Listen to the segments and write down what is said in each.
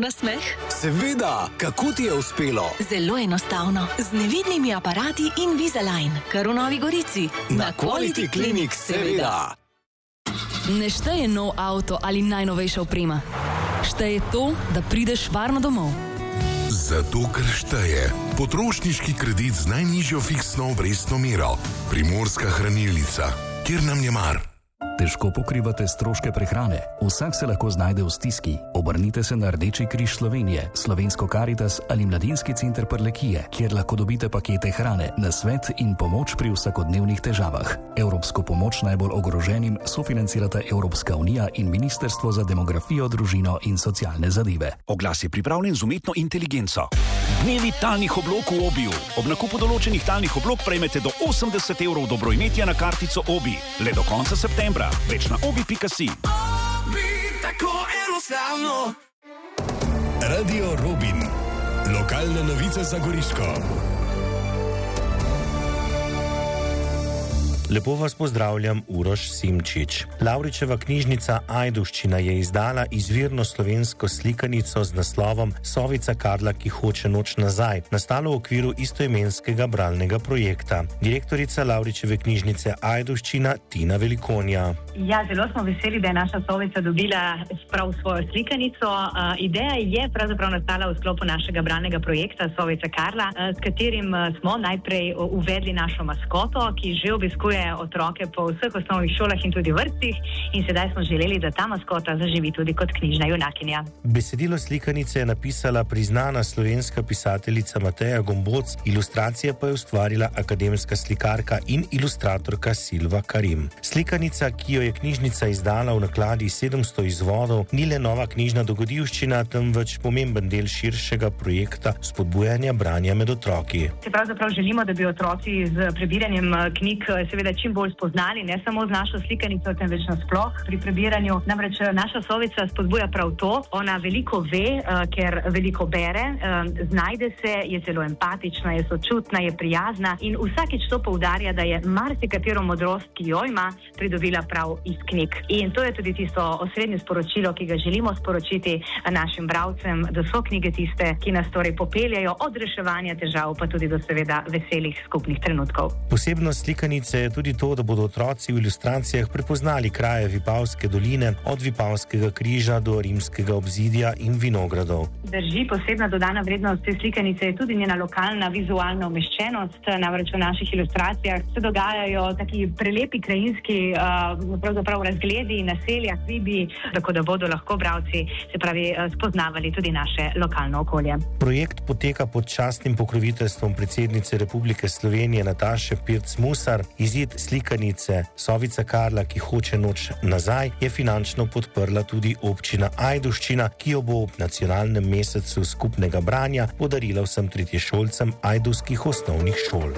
nasmeh? Seveda, kako ti je uspelo? Zelo enostavno, z nevidnimi aparati Invisalign, kar v Novi Gorici. Na Quality Clinic, seveda. Ne šteje nov avto ali najnovejša oprema. Šteje to, da prideš varno domov. Zato, ker šteje potrošniški kredit z najnižjo fiksno obrestno mero. Primorska hranilnica, kjer nam je mar. Težko pokrivate stroške prehrane? Vsak se lahko znajde v stiski. Obrnite se na Rdeči križ Slovenije, Slovensko Karitas ali Mladinski center Prlekije, kjer lahko dobite pakete hrane, nasvet in pomoč pri vsakodnevnih težavah. Evropsko pomoč najbolj ogroženim sofinancirata Evropska unija in Ministrstvo za demografijo, družino in socialne zadeve. Oglas je pripravljen z umetno inteligenco. Dnevi talnih oblog v Obiju. Ob nakupu določenih talnih oblog prejmete do 80 evrov dobroimetja na kartico Obi. Le do konca septembra. Več na obi.si. Obi, tako enostavno. Radio Robin. Lokalne novice za Goriško. Lepo vas pozdravljam, Uroš Simčič. Lavričeva knjižnica Ajdovščina je izdala izvirno slovensko slikanico z naslovom Sovica Karla, ki hoče noč nazaj, nastalo v okviru istoimenskega bralnega projekta. Direktorica Lavričeve knjižnice Ajdovščina Tina Velikonja. Ja, zelo smo veseli, da je naša Sovica dobila prav svojo slikanico. Ideja je pravzaprav nastala v sklopu našega bralnega projekta Sovica Karla, s katerim smo najprej uvedli našo maskoto, ki že obiskuje otroke po vseh osnovnih šolah in tudi vrtcih, in sedaj smo želeli, da ta maskota zaživi tudi kot knjižna junakinja. Besedilo slikanice je napisala priznana slovenska pisateljica Mateja Gomboc, ilustracije pa je ustvarila akademska slikarka in ilustratorka Silva Karim. Slikanica, ki jo je knjižnica izdala v nakladi 700 izvodov, ni le nova knjižna dogodivščina, temveč pomemben del širšega projekta spodbujanja branja med otroki. Pravzaprav želimo, da bi otroci z prebiranjem knjig seveda čim bolj spoznali, ne samo z našo slikanico, temveč nasploh pri prebiranju. Namreč naša Sovica spodbuja prav to. Ona veliko ve, ker veliko bere, znajde se, je zelo empatična, je sočutna, je prijazna in vsakič to poudarja, da je marsikatero modrost, ki jo ima, pridobila prav iz knjig. In to je tudi tisto osrednje sporočilo, ki ga želimo sporočiti našim bralcem, da so knjige tiste, ki nas torej popeljajo od reševanja težav, pa tudi do seveda veselih skupnih trenutkov. Posebnost slikanice je tudi to, da bodo otroci v ilustracijah prepoznali kraje Vipavske doline, od Vipavskega križa do rimskega obzidja in vinogradov. Drži, posebna dodana vrednost te slikanice je tudi njena lokalna vizualna umeščenost. Namreč v naših ilustracijah se dogajajo taki prelepi krajinski pravzaprav razgledi, naselja, hribi, tako da bodo lahko bralci spoznavali tudi naše lokalno okolje. Projekt poteka pod častnim pokroviteljstvom predsednice Republike Slovenije Nataše Pirc Musar. Izid slikanice Sovica Karla, ki hoče noč nazaj, je finančno podprla tudi občina Ajdovščina, ki jo bo ob nacionalnem mesecu skupnega branja podarila vsem tretješolcem ajdovskih osnovnih šol.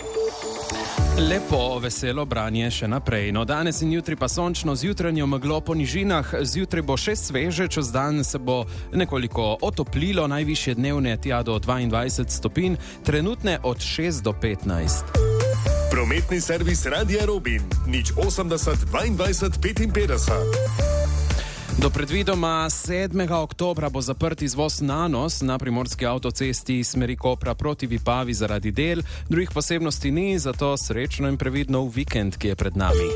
Lepo, veselo branje še naprej. No, danes in jutri pa sončno, zjutranjo meglo po nižinah, zjutraj bo še sveže, čez dan se bo nekoliko otoplilo, najvišje dnevne tja do 22 stopinj, trenutne od 6 do 15. Prometni servis Radia Robin. 080 22 55. Do predvidoma 7. oktobra bo zaprt izvoz Nanos na primorski avtocesti smeri Kopra proti Vipavi zaradi del. Drugih posebnosti ni, zato srečno in previdno v vikend, ki je pred nami.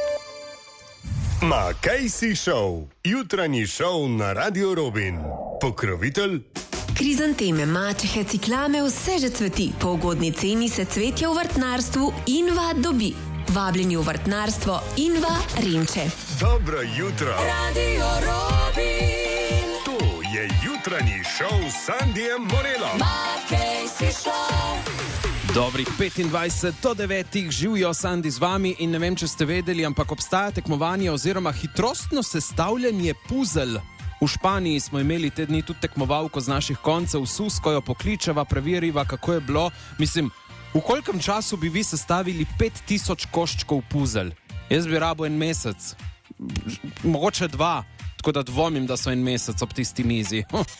Makejsi Show. Jutranji šov na Radio Robin. Pokrovitelj Krizanteme, mačehe, ciklame, vse že cveti. Po ugodni ceni se cvetje v vrtnarstvu Inva dobi. Vabljeni v vrtnarstvo Inva Renče. Dobro jutro. Radio Robin. To je jutranji šov s Sandijem Morelom. Makejsi Show. Dobrih 25 do 9 živijo Sandi z vami in ne vem, če ste vedeli, ampak obstaja tekmovanje oziroma hitrostno sestavljanje puzelj. V Španiji smo imeli te dni tudi tekmovalko z naših koncev, Susko jo pokličeva, preveriva, kako je bilo. Mislim, v kolikem času bi vi sestavili 5000 koščkov puzelj? Jaz bi rabo en mesec, mogoče 2, tako da dvomim, da so en mesec ob tisti mizi.